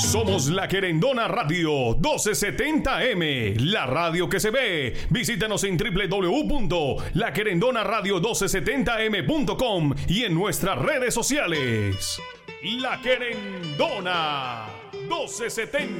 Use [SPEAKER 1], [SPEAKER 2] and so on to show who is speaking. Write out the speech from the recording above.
[SPEAKER 1] Somos La Querendona Radio 1270M, la radio que se ve. Visítanos en www.laquerendonaradio1270m.com y en nuestras redes sociales. La Querendona 1270.